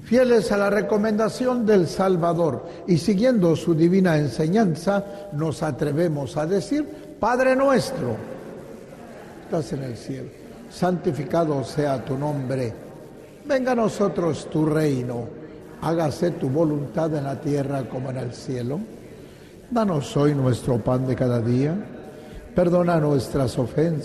Fieles a la recomendación del Salvador y siguiendo su divina enseñanza, nos atrevemos a decir: Padre nuestro, estás en el cielo, santificado sea tu nombre. Venga a nosotros tu reino, hágase tu voluntad en la tierra como en el cielo. Danos hoy nuestro pan de cada día, perdona nuestras ofensas,